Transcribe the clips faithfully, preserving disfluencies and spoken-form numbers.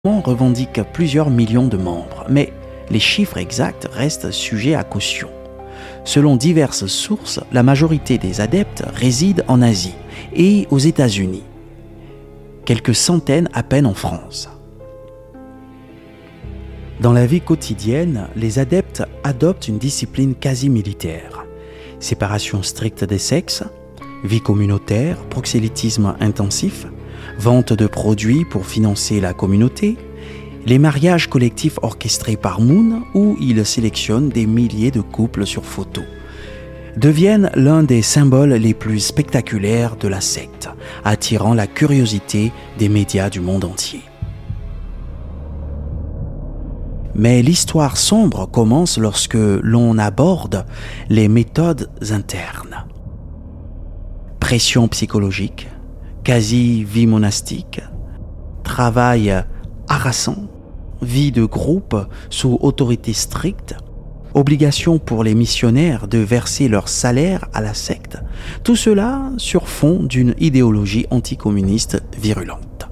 revendique plusieurs millions de membres, mais les chiffres exacts restent sujets à caution. Selon diverses sources, la majorité des adeptes résident en Asie et aux États-Unis. Quelques centaines à peine en France. Dans la vie quotidienne, les adeptes adoptent une discipline quasi militaire. Séparation stricte des sexes, vie communautaire, proxélytisme intensif, vente de produits pour financer la communauté, les mariages collectifs orchestrés par Moon, où il sélectionne des milliers de couples sur photo, deviennent l'un des symboles les plus spectaculaires de la secte, attirant la curiosité des médias du monde entier. Mais l'histoire sombre commence lorsque l'on aborde les méthodes internes. Pression psychologique, quasi-vie monastique, travail harassant, vie de groupe sous autorité stricte, obligation pour les missionnaires de verser leur salaire à la secte, tout cela sur fond d'une idéologie anticommuniste virulente.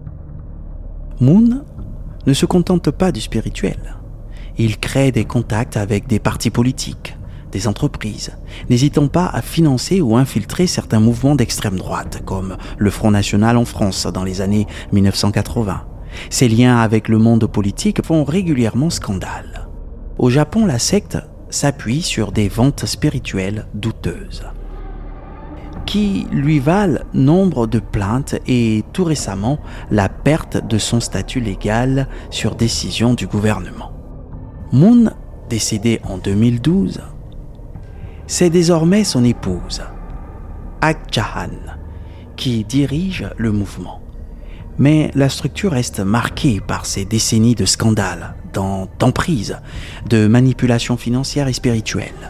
Moon ne se contente pas du spirituel. Il crée des contacts avec des partis politiques, des entreprises, n'hésitant pas à financer ou infiltrer certains mouvements d'extrême droite, comme le Front National en France dans les années mille neuf cent quatre-vingts. Ses liens avec le monde politique font régulièrement scandale. Au Japon, la secte s'appuie sur des ventes spirituelles douteuses, qui lui valent nombre de plaintes et tout récemment la perte de son statut légal sur décision du gouvernement. Moon, décédé en deux mille douze, c'est désormais son épouse, Ak Jahan, qui dirige le mouvement. Mais la structure reste marquée par ces décennies de scandales, d'emprise, de manipulation financière et spirituelle.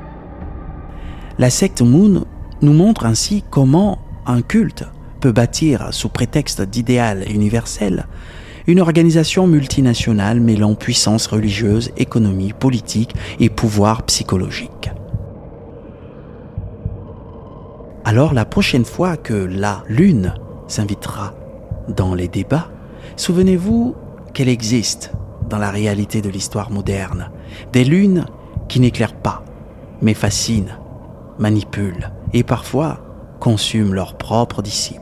La secte Moon nous montre ainsi comment un culte peut bâtir, sous prétexte d'idéal universel, une organisation multinationale mêlant puissance religieuse, économie, politique et pouvoir psychologique. Alors la prochaine fois que la Lune s'invitera dans les débats, souvenez-vous qu'elle existe dans la réalité de l'histoire moderne. Des lunes qui n'éclairent pas, mais fascinent, manipulent et parfois consument leurs propres disciples.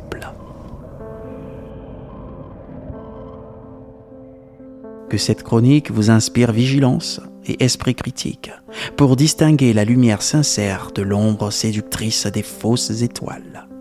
Que cette chronique vous inspire vigilance et esprit critique pour distinguer la lumière sincère de l'ombre séductrice des fausses étoiles.